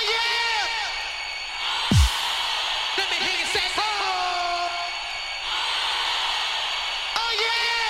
Let me hear you say, oh, oh yeah.